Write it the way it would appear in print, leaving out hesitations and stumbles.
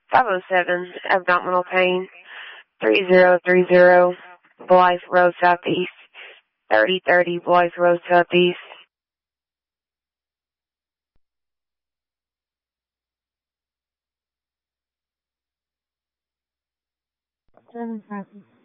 507, abdominal pain, 3030, Blythe Road Southeast, 3030 Blythe Road Southeast. 7 Southeast.